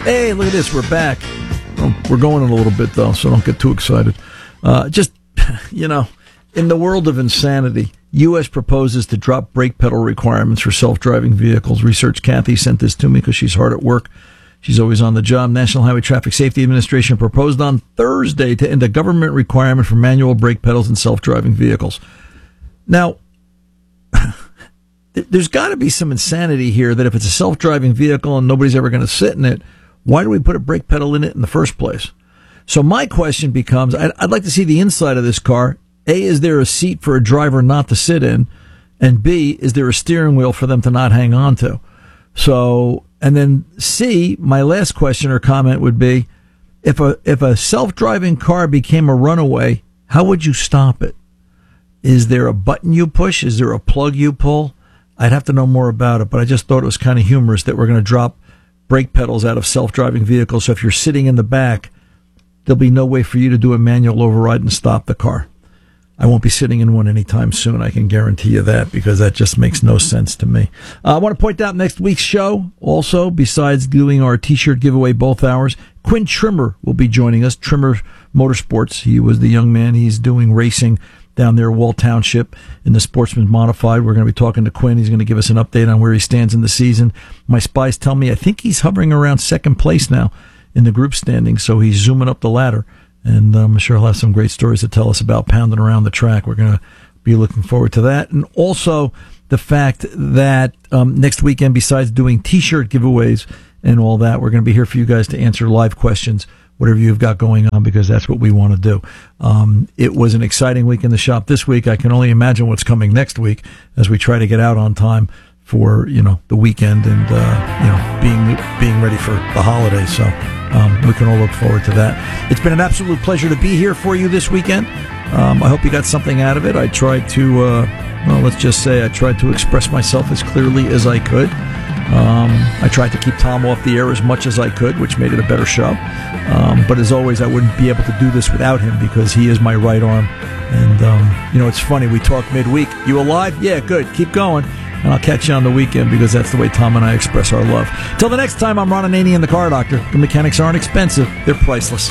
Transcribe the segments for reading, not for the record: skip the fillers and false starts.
Hey, look at this. We're back. Oh, we're going in a little bit, though, so don't get too excited. In the world of insanity, U.S. proposes to drop brake pedal requirements for self-driving vehicles. Research Kathy sent this to me because she's hard at work. She's always on the job. National Highway Traffic Safety Administration proposed on Thursday to end a government requirement for manual brake pedals in self-driving vehicles. Now, there's got to be some insanity here that if it's a self-driving vehicle and nobody's ever going to sit in it, why do we put a brake pedal in it in the first place? So my question becomes, I'd like to see the inside of this car. A, is there a seat for a driver not to sit in? And B, is there a steering wheel for them to not hang on to? So, and then C, my last question or comment would be, if a self-driving car became a runaway, how would you stop it? Is there a button you push? Is there a plug you pull? I'd have to know more about it, but I just thought it was kind of humorous that we're going to drop brake pedals out of self-driving vehicles. So if you're sitting in the back, there'll be no way for you to do a manual override and stop the car. I won't be sitting in one anytime soon. I can guarantee you that, because that just makes no sense to me. I want to point out next week's show also, besides doing our T-shirt giveaway both hours, Quinn Trimmer will be joining us. Trimmer Motorsports. He was the young man. He's doing racing down there, Wall Township, in the Sportsman Modified. We're going to be talking to Quinn. He's going to give us an update on where he stands in the season. My spies tell me I think he's hovering around second place now in the group standing, so he's zooming up the ladder. And I'm sure he'll have some great stories to tell us about pounding around the track. We're going to be looking forward to that. And also the fact that next weekend, besides doing T-shirt giveaways and all that, we're going to be here for you guys to answer live questions, whatever you've got going on, because that's what we want to do. It was an exciting week in the shop this week. I can only imagine what's coming next week as we try to get out on time for, the weekend and, being ready for the holidays. So we can all look forward to that. It's been an absolute pleasure to be here for you this weekend. I hope you got something out of it. I tried to, let's just say I tried to express myself as clearly as I could. I tried to keep Tom off the air as much as I could, which made it a better show. But as always, I wouldn't be able to do this without him, because he is my right arm. And, it's funny. We talk midweek. You alive? Yeah, good. Keep going. And I'll catch you on the weekend, because that's the way Tom and I express our love. Till the next time, I'm Ron Ananian, the Car Doctor. The mechanics aren't expensive. They're priceless.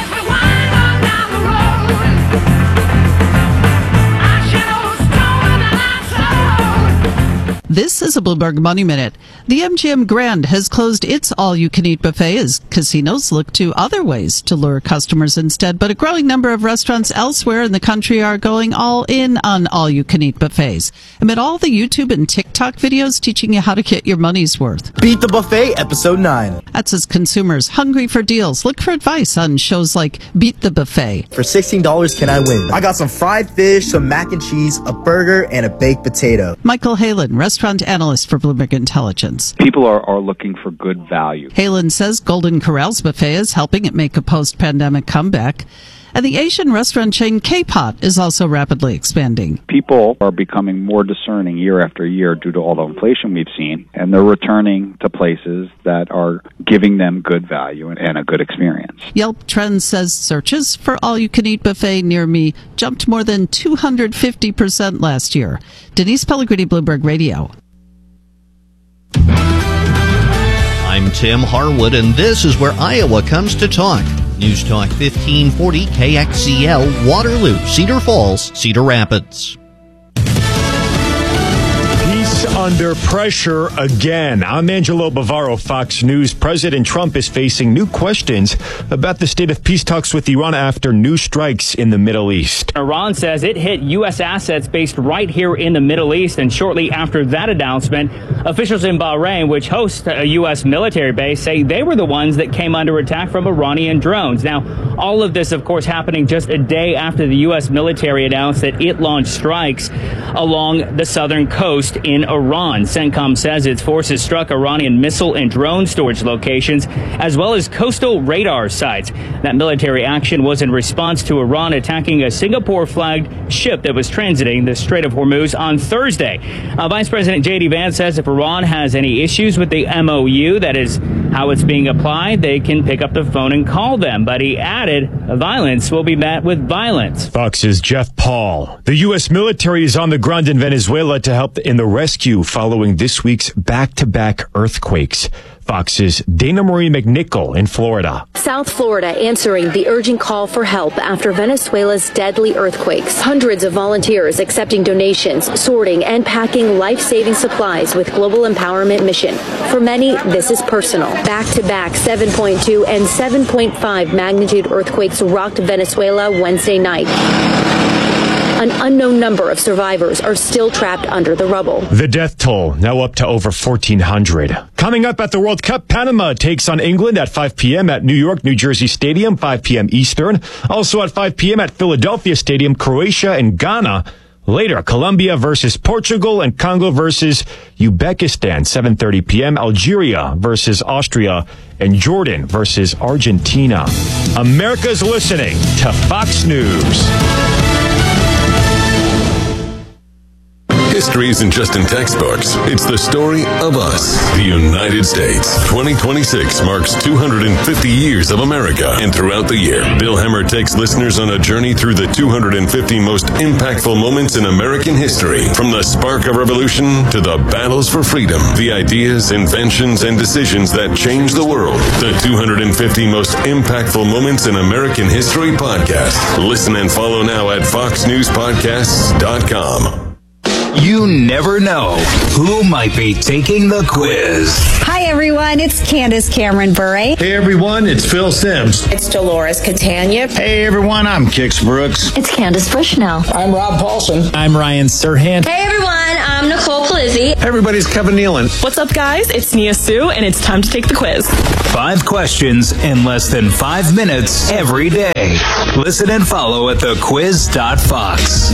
This is a Bloomberg Money Minute. The MGM Grand has closed its all-you-can-eat buffet as casinos look to other ways to lure customers instead. But a growing number of restaurants elsewhere in the country are going all in on all-you-can-eat buffets, amid all the YouTube and TikTok videos teaching you how to get your money's worth. Beat the Buffet, Episode 9. That's as consumers hungry for deals look for advice on shows like Beat the Buffet. For $16, can I win? I got some fried fish, some mac and cheese, a burger, and a baked potato. Michael Halen, restaurant analyst for Bloomberg Intelligence. People are looking for good value. Halen says Golden Corral's buffet is helping it make a post-pandemic comeback. And the Asian restaurant chain K-Pot is also rapidly expanding. People are becoming more discerning year after year due to all the inflation we've seen, and they're returning to places that are giving them good value and a good experience. Yelp Trends says searches for all-you-can-eat buffet near me jumped more than 250% last year. Denise Pellegrini, Bloomberg Radio. I'm Tim Harwood, and this is where Iowa comes to talk. News Talk 1540 KXCL, Waterloo, Cedar Falls, Cedar Rapids. Peace under pressure again. I'm Angelo Bavaro, Fox News. President Trump is facing new questions about the state of peace talks with Iran after new strikes in the Middle East. Iran says it hit U.S. assets based right here in the Middle East, and shortly after that announcement, officials in Bahrain, which hosts a U.S. military base, say they were the ones that came under attack from Iranian drones. Now, all of this, of course, happening just a day after the U.S. military announced that it launched strikes along the southern coast in Iran. CENTCOM says its forces struck Iranian missile and drone storage locations, as well as coastal radar sites. That military action was in response to Iran attacking a Singapore-flagged ship that was transiting the Strait of Hormuz on Thursday. Vice President J.D. Vance says if Iran has any issues with the MOU, that is how it's being applied, they can pick up the phone and call them. But he added, violence will be met with violence. Fox's Jeff Paul. The U.S. military is on the ground in Venezuela to help in the rescue following this week's back-to-back earthquakes. Fox's Dana Marie McNichol in Florida. South Florida answering the urgent call for help after Venezuela's deadly earthquakes. Hundreds of volunteers accepting donations, sorting, and packing life-saving supplies with Global Empowerment Mission. For many, this is personal. Back-to-back 7.2 and 7.5 magnitude earthquakes rocked Venezuela Wednesday night. An unknown number of survivors are still trapped under the rubble. The death toll now up to over 1,400. Coming up at the World Cup, Panama takes on England at 5 p.m. at New York, New Jersey Stadium, 5 p.m. Eastern. Also at 5 p.m. at Philadelphia Stadium, Croatia and Ghana. Later, Colombia versus Portugal and Congo versus Uzbekistan, 7:30 p.m. Algeria versus Austria and Jordan versus Argentina. America's listening to Fox News. History isn't just in textbooks. It's the story of us, the United States. 2026 marks 250 years of America. And throughout the year, Bill Hemmer takes listeners on a journey through the 250 most impactful moments in American history. From the spark of revolution to the battles for freedom, the ideas, inventions, and decisions that changed the world. The 250 most impactful moments in American history podcast. Listen and follow now at foxnewspodcasts.com. You never know who might be taking the quiz. Hi, everyone. It's Candace Cameron Bure. Hey, everyone. It's Phil Sims. It's Dolores Catania. Hey, everyone. I'm Kix Brooks. It's Candace Bushnell. I'm Rob Paulson. I'm Ryan Serhant. Hey, everyone. I'm Nicole Palizzi. Hey, everybody. It's Kevin Nealon. What's up, guys? It's Nia Sue, and it's time to take the quiz. 5 questions in less than 5 minutes every day. Listen and follow at thequiz.fox.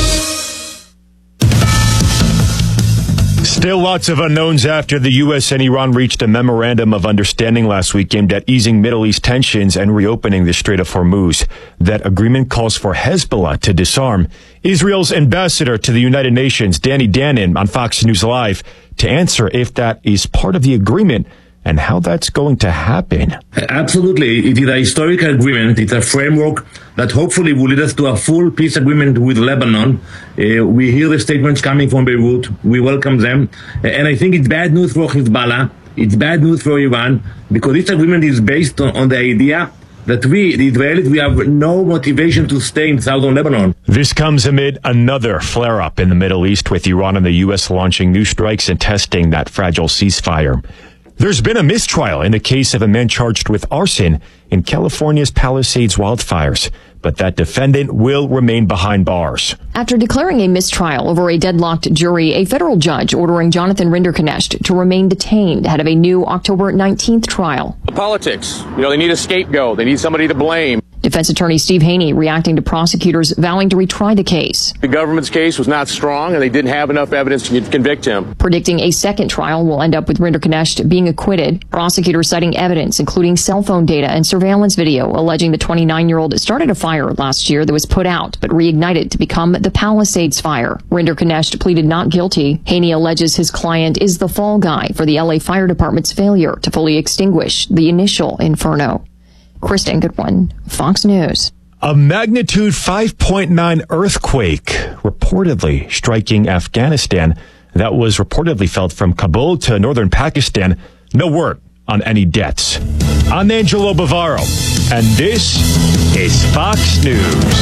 Still lots of unknowns after the U.S. and Iran reached a memorandum of understanding last week aimed at easing Middle East tensions and reopening the Strait of Hormuz. That agreement calls for Hezbollah to disarm. Israel's ambassador to the United Nations, Danny Danon, on Fox News Live to answer if that is part of the agreement and how that's going to happen. Absolutely. It is a historical agreement. It's a framework that hopefully will lead us to a full peace agreement with Lebanon. We hear the statements coming from Beirut. We welcome them. And I think it's bad news for Hezbollah. It's bad news for Iran because this agreement is based on the idea that we, the Israelis, we have no motivation to stay in southern Lebanon. This comes amid another flare-up in the Middle East with Iran and the U.S. launching new strikes and testing that fragile ceasefire. There's been a mistrial in the case of a man charged with arson in California's Palisades wildfires, but that defendant will remain behind bars. After declaring a mistrial over a deadlocked jury, a federal judge ordering Jonathan Rinderknecht to remain detained ahead of a new October 19th trial. The politics, they need a scapegoat. They need somebody to blame. Defense attorney Steve Haney reacting to prosecutors vowing to retry the case. The government's case was not strong, and they didn't have enough evidence to convict him. Predicting a second trial will end up with Rinderknecht being acquitted. Prosecutors citing evidence, including cell phone data and surveillance video, alleging the 29-year-old started a fire last year that was put out, but reignited to become the Palisades fire. Rinderknecht pleaded not guilty. Haney alleges his client is the fall guy for the LA Fire Department's failure to fully extinguish the initial inferno. Kristen Goodwin, Fox News. A magnitude 5.9 earthquake reportedly striking Afghanistan. That was reportedly felt from Kabul to northern Pakistan. No word on any deaths. I'm Angelo Bavaro, and this is Fox News.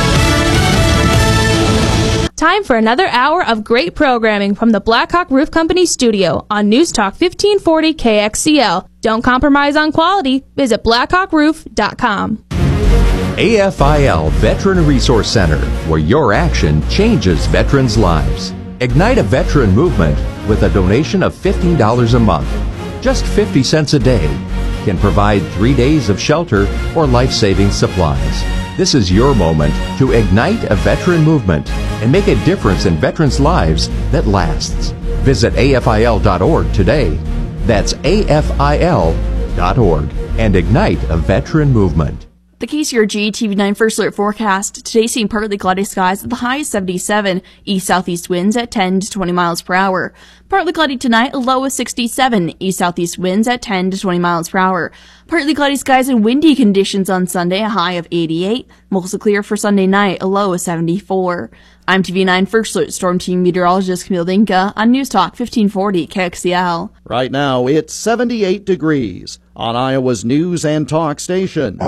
Time for another hour of great programming from the Blackhawk Roof Company studio on News Talk 1540 KXCL. Don't compromise on quality. Visit blackhawkroof.com. AFIL Veteran Resource Center, where your action changes veterans' lives. Ignite a veteran movement with a donation of $15 a month. Just 50 cents a day can provide 3 days of shelter or life-saving supplies. This is your moment to ignite a veteran movement and make a difference in veterans' lives that lasts. Visit AFIL.org today. That's AFIL.org and ignite a veteran movement. The The KCRG TV9 First Alert forecast. Today seeing partly cloudy skies at the high 77. East-southeast winds at 10 to 20 miles per hour. Partly cloudy tonight, a low of 67. East-southeast winds at 10 to 20 miles per hour. Partly cloudy skies and windy conditions on Sunday, a high of 88. Mostly clear for Sunday night, a low of 74. I'm TV9 First Alert Storm Team Meteorologist Camille Dinka on News Talk 1540 KXCL. Right now, it's 78 degrees on Iowa's News and Talk station.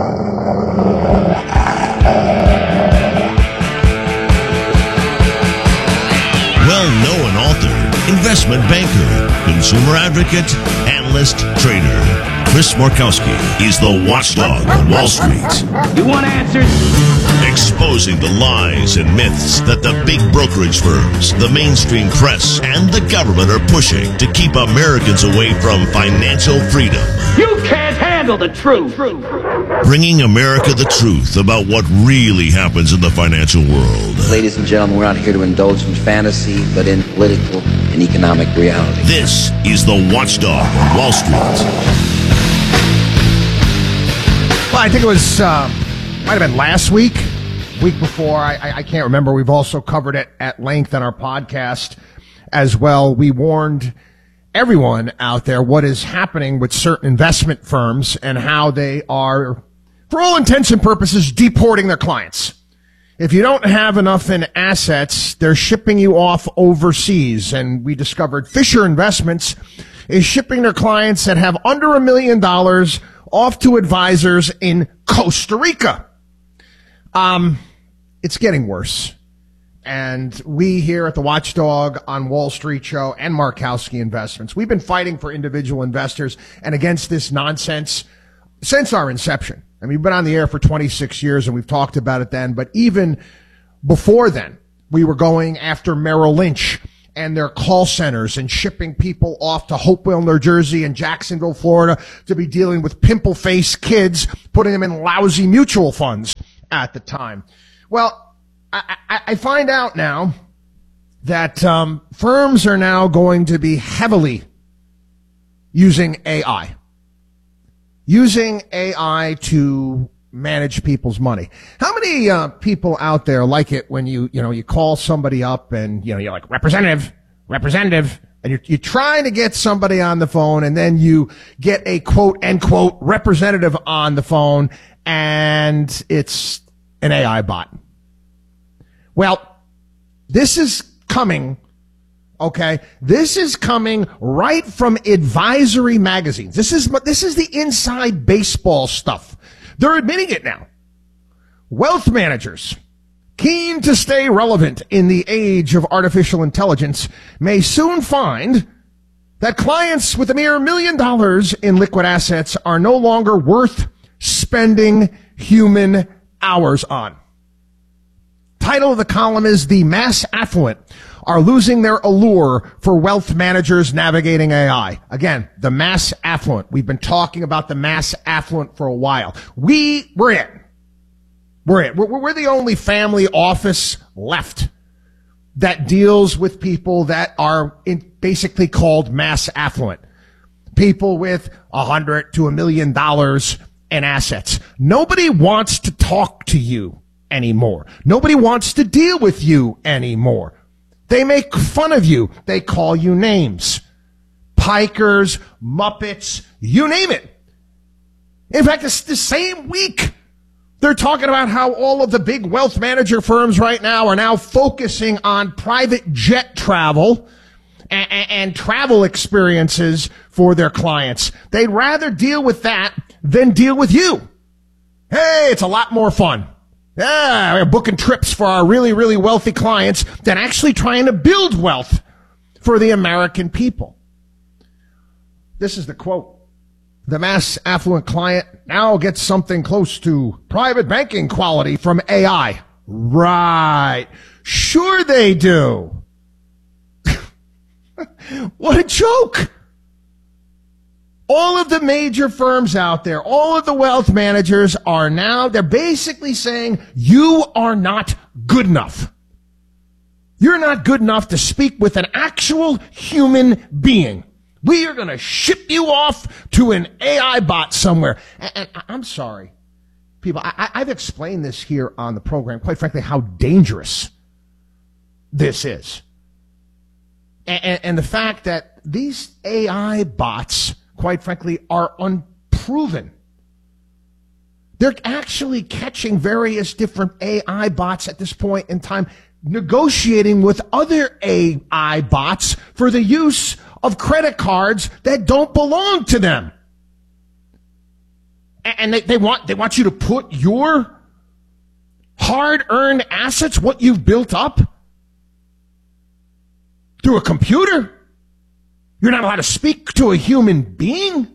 Well-known author, investment banker, consumer advocate, analyst, trader. Chris Markowski is the watchdog on Wall Street. You want answers? Exposing the lies and myths that the big brokerage firms, the mainstream press, and the government are pushing to keep Americans away from financial freedom. You can't handle the truth. Bringing America the truth about what really happens in the financial world. Ladies and gentlemen, we're not here to indulge in fantasy, but in political and economic reality. This is the Watchdog on Wall Street. Well, I think it was, might have been last week before. I can't remember. We've also covered it at length on our podcast as well. We warned everyone out there what is happening with certain investment firms and how they are, for all intents and purposes, deporting their clients. If you don't have enough in assets, they're shipping you off overseas. And we discovered Fisher Investments is shipping their clients that have under $1 million off to advisors in Costa Rica. It's getting worse. And we here at the Watchdog on Wall Street Show and Markowski Investments, we've been fighting for individual investors and against this nonsense since our inception. I mean, we've been on the air for 26 years and we've talked about it then, but even before then, we were going after Merrill Lynch and their call centers and shipping people off to Hopewell, New Jersey and Jacksonville, Florida to be dealing with pimple-faced kids, putting them in lousy mutual funds at the time. Well, I find out now that firms are now going to be heavily using AI. Using AI to manage people's money. How many people out there like it when you call somebody up and you're like representative, and you're trying to get somebody on the phone, and then you get a quote unquote representative on the phone, and it's an AI bot. Well, this is coming. Okay, this is coming right from advisory magazines. This is the inside baseball stuff. They're admitting it now. Wealth managers, keen to stay relevant in the age of artificial intelligence, may soon find that clients with a mere $1 million in liquid assets are no longer worth spending human hours on. Title of the column is "The Mass Affluent Are Losing Their Allure for Wealth Managers Navigating AI." Again, the mass affluent. We've been talking about the mass affluent for a while. We're in. We're the only family office left that deals with people that are basically called mass affluent. People with $100 to $1 million in assets. Nobody wants to talk to you anymore. Nobody wants to deal with you anymore. They make fun of you. They call you names. Pikers, Muppets, you name it. In fact, it's the same week. They're talking about how all of the big wealth manager firms right now are now focusing on private jet travel and travel experiences for their clients. They'd rather deal with that than deal with you. Hey, it's a lot more fun. Yeah, we're booking trips for our really, really wealthy clients than actually trying to build wealth for the American people. This is the quote. The mass affluent client now gets something close to private banking quality from AI. Right. Sure they do. What a joke. All of the major firms out there, all of the wealth managers are now, they're basically saying, you are not good enough. You're not good enough to speak with an actual human being. We are going to ship you off to an AI bot somewhere. And I'm sorry. people, I've explained this here on the program, quite frankly, how dangerous this is. And the fact that these AI bots, quite frankly, are unproven. They're actually catching various different AI bots at this point in time, negotiating with other AI bots for the use of credit cards that don't belong to them. And they want you to put your hard-earned assets, what you've built up, through a computer. You're not allowed to speak to a human being.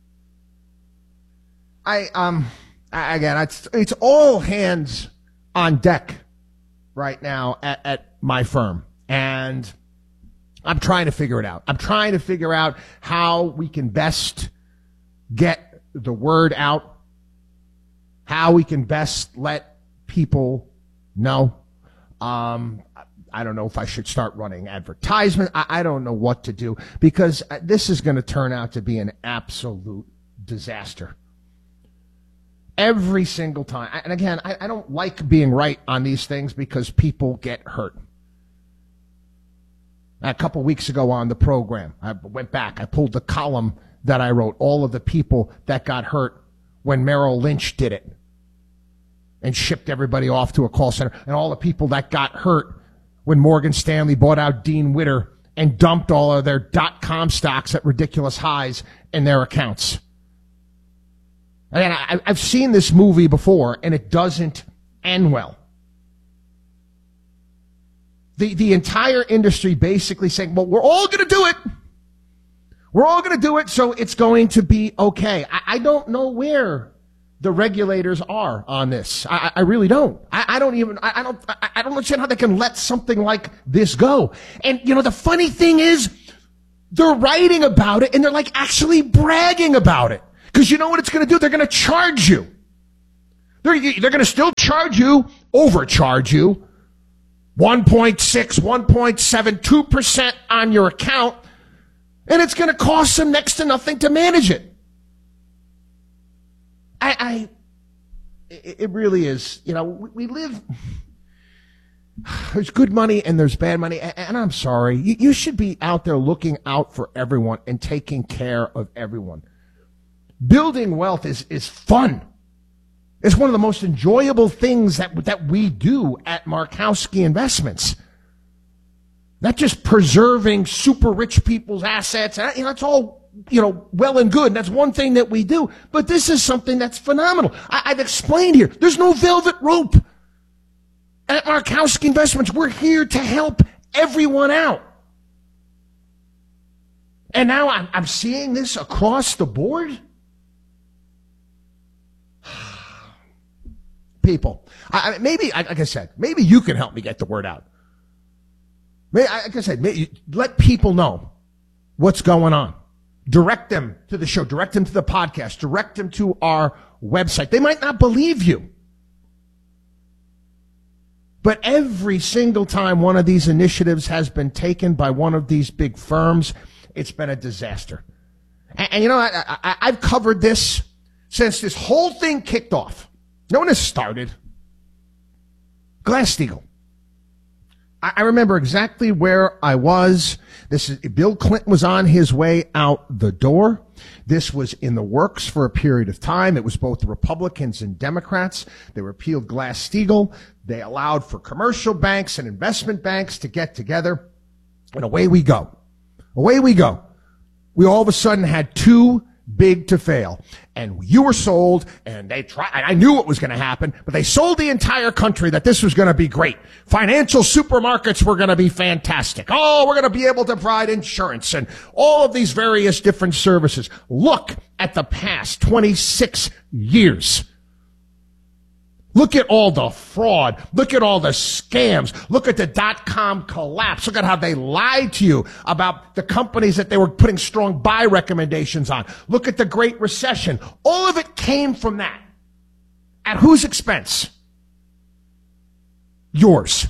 Again, it's all hands on deck right now at my firm. And I'm trying to figure it out. I'm trying to figure out how we can best get the word out, how we can best let people know. I don't know if I should start running advertisement. I don't know what to do, because this is going to turn out to be an absolute disaster. Every single time. And again, I don't like being right on these things because people get hurt. A couple weeks ago on the program, I went back, I pulled the column that I wrote, all of the people that got hurt when Merrill Lynch did it and shipped everybody off to a call center, and all the people that got hurt when Morgan Stanley bought out Dean Witter and dumped all of their .com stocks at ridiculous highs in their accounts. And I've seen this movie before, and it doesn't end well. The entire industry basically saying, well, we're all going to do it. We're all going to do it, so it's going to be okay. I don't know where the regulators are on this. I really don't. I don't understand how they can let something like this go. And, you know, the funny thing is, they're writing about it, and they're like actually bragging about it. Because you know what it's going to do? They're going to charge you. They're going to still charge you, overcharge you, 1.6, 1.7, 2% on your account, and it's going to cost them next to nothing to manage it. It really is. You know, we live, there's good money and there's bad money, and I'm sorry. You should be out there looking out for everyone and taking care of everyone. Building wealth is fun. It's one of the most enjoyable things that we do at Markowski Investments. Not just preserving super rich people's assets. You know, it's all, you know, well and good. And that's one thing that we do. But this is something that's phenomenal. I've explained here. There's no velvet rope. At Markowski Investments, we're here to help everyone out. And now I'm seeing this across the board. People, maybe, like I said, maybe you can help me get the word out. Like I said, let people know what's going on. Direct them to the show. Direct them to the podcast. Direct them to our website. They might not believe you. But every single time one of these initiatives has been taken by one of these big firms, it's been a disaster. And you know, I've covered this since this whole thing kicked off. No one has started. Glass-Steagall. I remember exactly where I was. Bill Clinton was on his way out the door. This was in the works for a period of time. It was both the Republicans and Democrats. They repealed Glass-Steagall. They allowed for commercial banks and investment banks to get together. And away we go. Away we go. We all of a sudden had too big to fail. And you were sold, and they tried. I knew what was going to happen, but they sold the entire country that this was going to be great. Financial supermarkets were going to be fantastic. Oh, we're going to be able to provide insurance and all of these various different services. Look at the past 26 years. Look at all the fraud. Look at all the scams. Look at the .com collapse. Look at how they lied to you about the companies that they were putting strong buy recommendations on. Look at the Great Recession. All of it came from that. At whose expense? Yours.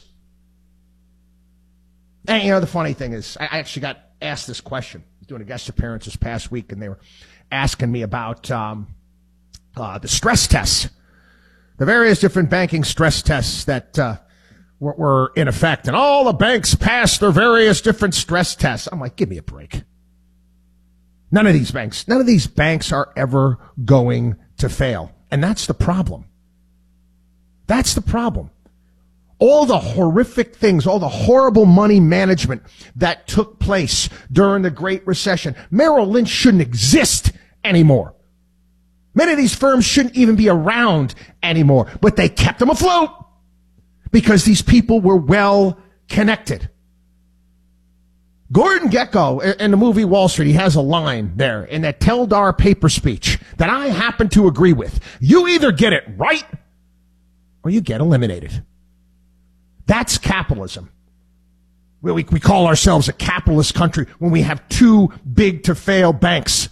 And you know, the funny thing is, I actually got asked this question. I was doing a guest appearance this past week, and they were asking me about the stress tests the various different banking stress tests that were in effect, and all the banks passed their various different stress tests. I'm like, give me a break. None of these banks are ever going to fail. And that's the problem. That's the problem. All the horrific things, all the horrible money management that took place during the Great Recession. Merrill Lynch shouldn't exist anymore. Many of these firms shouldn't even be around anymore, but they kept them afloat because these people were well connected. Gordon Gekko in the movie Wall Street, he has a line there in that Teldar paper speech that I happen to agree with. You either get it right or you get eliminated. That's capitalism. We call ourselves a capitalist country when we have too big to fail banks.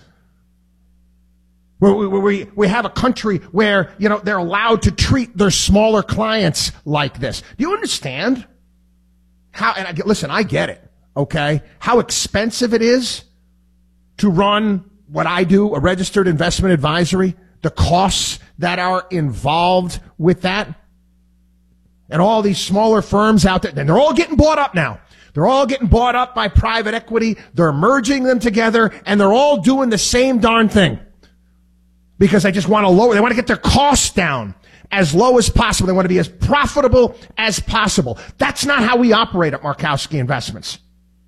We have a country where, they're allowed to treat their smaller clients like this. Do you understand how, listen, I get it, okay? How expensive it is to run what I do, a registered investment advisory, the costs that are involved with that. And all these smaller firms out there, and they're all getting bought up now. They're all getting bought up by private equity. They're merging them together, and they're all doing the same darn thing. Because they just want to they want to get their costs down as low as possible. They want to be as profitable as possible. That's not how we operate at Markowski Investments.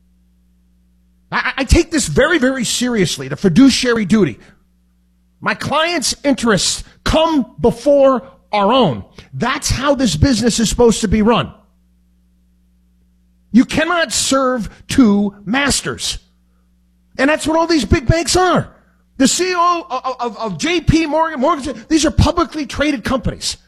I take this very, very seriously, the fiduciary duty. My clients' interests come before our own. That's how this business is supposed to be run. You cannot serve two masters. And that's what all these big banks are. The CEO of JP Morgan, these are publicly traded companies.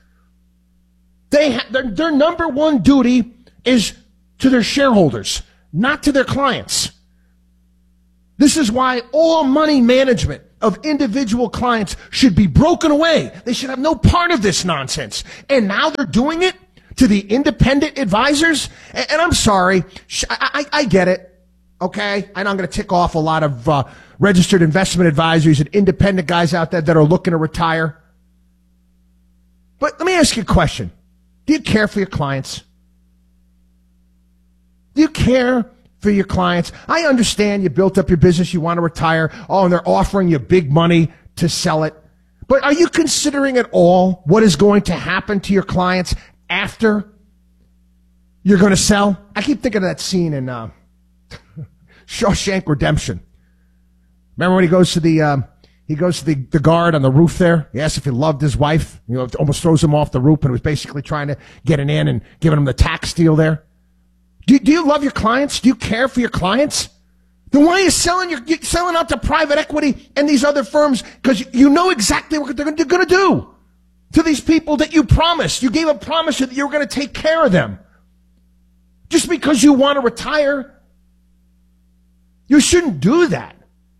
Their number one duty is to their shareholders, not to their clients. This is why all money management of individual clients should be broken away. They should have no part of this nonsense. And now they're doing it to the independent advisors. And I'm sorry, I get it, okay? And I'm going to tick off a lot of registered investment advisories and independent guys out there that are looking to retire. But let me ask you a question. Do you care for your clients? Do you care for your clients? I understand you built up your business, you want to retire. Oh, and they're offering you big money to sell it. But are you considering at all what is going to happen to your clients after you're going to sell? I keep thinking of that scene in Shawshank Redemption. Remember when he goes to the guard on the roof there? He asks if he loved his wife. Almost throws him off the roof, and was basically trying to get an in and giving him the tax deal there. Do you love your clients? Do you care for your clients? Then why are you selling out to private equity and these other firms? Because you know exactly what they're going to do to these people that you promised. You gave a promise that you were going to take care of them. Just because you want to retire, you shouldn't do that.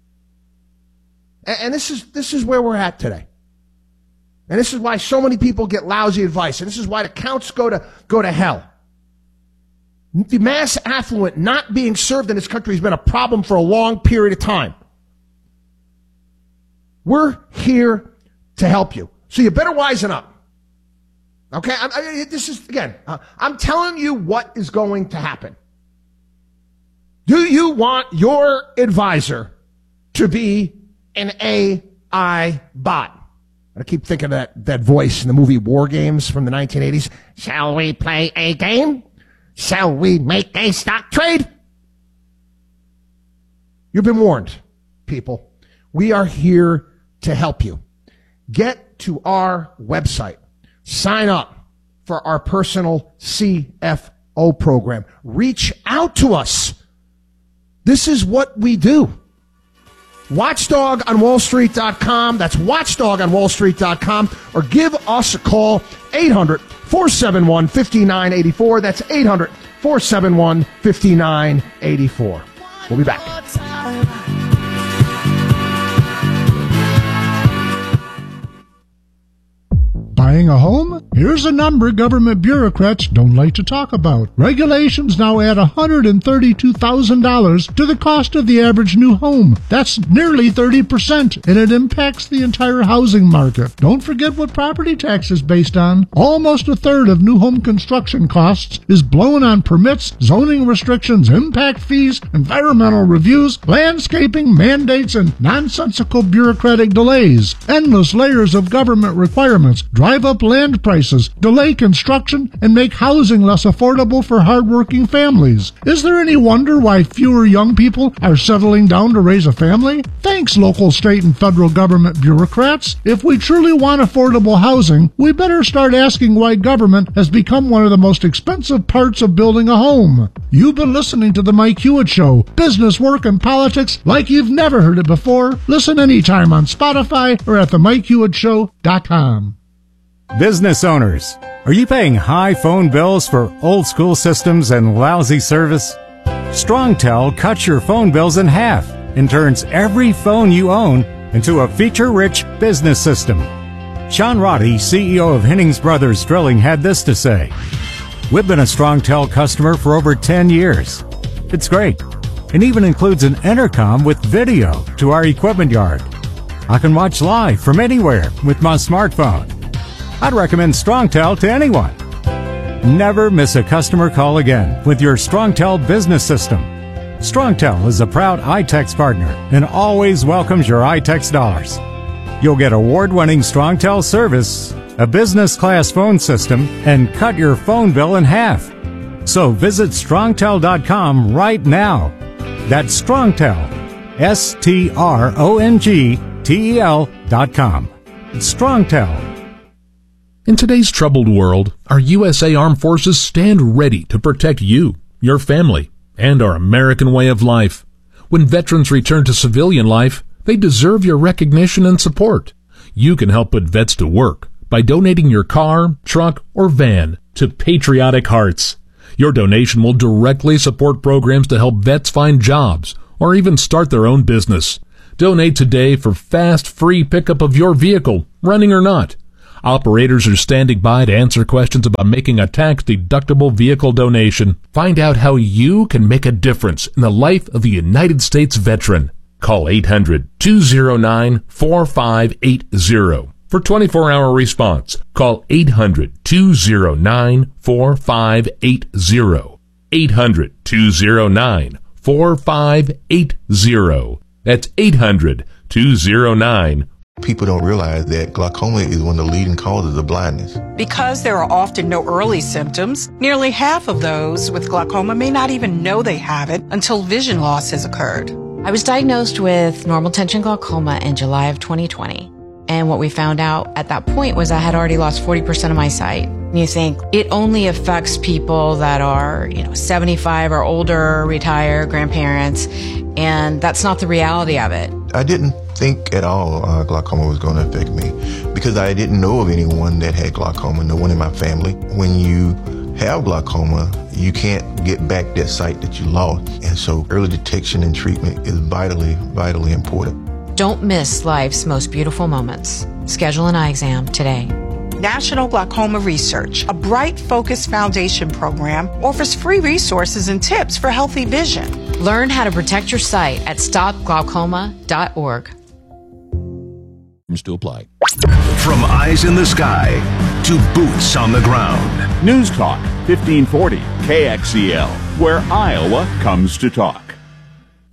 And this is where we're at today. And this is why so many people get lousy advice. And this is why the counts go to hell. The mass affluent not being served in this country has been a problem for a long period of time. We're here to help you. So you better wisen up. Okay? I'm telling you what is going to happen. Do you want your advisor to be an AI bot? I keep thinking of that voice in the movie War Games from the 1980s. Shall we play a game? Shall we make a stock trade? You've been warned, people. We are here to help you. Get to our website. Sign up for our personal CFO program. Reach out to us. This is what we do. WatchdogOnWallStreet.com. That's WatchdogOnWallStreet.com. Or give us a call, 800-471-5984. That's 800-471-5984. We'll be back. Buying buying a home? Here's a number government bureaucrats don't like to talk about. Regulations now add $132,000 to the cost of the average new home. That's nearly 30%, and it impacts the entire housing market. Don't forget what property tax is based on. Almost a third of new home construction costs is blown on permits, zoning restrictions, impact fees, environmental reviews, landscaping, mandates, and nonsensical bureaucratic delays. Endless layers of government requirements drive up land prices, delay construction, and make housing less affordable for hardworking families. Is there any wonder why fewer young people are settling down to raise a family? Thanks, local, state, and federal government bureaucrats. If we truly want affordable housing, we better start asking why government has become one of the most expensive parts of building a home. You've been listening to The Mike Hewitt Show. Business, work, and politics like you've never heard it before. Listen anytime on Spotify or at themikehewittShow.com. Business owners, are you paying high phone bills for old school systems and lousy service? StrongTel cuts your phone bills in half and turns every phone you own into a feature-rich business system. Sean Roddy, CEO of Hennings Brothers Drilling, had this to say: "We've been a StrongTel customer for over 10 years. It's great. It even includes an intercom with video to our equipment yard. I can watch live from anywhere with my smartphone. I'd recommend StrongTel to anyone. Never miss a customer call again with your StrongTel business system. StrongTel is a proud iTex partner and always welcomes your iTex dollars. You'll get award-winning StrongTel service, a business-class phone system, and cut your phone bill in half. So visit StrongTel.com right now. That's StrongTel, StrongTel.com. StrongTel. In today's troubled world, our USA Armed Forces stand ready to protect you, your family, and our American way of life. When veterans return to civilian life, they deserve your recognition and support. You can help put vets to work by donating your car, truck, or van to Patriotic Hearts. Your donation will directly support programs to help vets find jobs or even start their own business. Donate today for fast, free pickup of your vehicle, running or not. Operators are standing by to answer questions about making a tax-deductible vehicle donation. Find out how you can make a difference in the life of a United States veteran. Call 800-209-4580 for 24-hour response. Call 800-209-4580. 800-209-4580. That's 800-209-4580. People don't realize that glaucoma is one of the leading causes of blindness. Because there are often no early symptoms, nearly half of those with glaucoma may not even know they have it until vision loss has occurred. I was diagnosed with normal tension glaucoma in July of 2020. And what we found out at that point was I had already lost 40% of my sight. And you think it only affects people that are, 75 or older, retired, grandparents, and that's not the reality of it. I didn't think at all glaucoma was going to affect me because I didn't know of anyone that had glaucoma, no one in my family. When you have glaucoma, you can't get back that sight that you lost. And so early detection and treatment is vitally, vitally important. Don't miss life's most beautiful moments. Schedule an eye exam today. National Glaucoma Research, a Bright Focus Foundation program, offers free resources and tips for healthy vision. Learn how to protect your sight at stopglaucoma.org. To apply. From eyes in the sky to boots on the ground. News Talk 1540 KXEL, where Iowa comes to talk.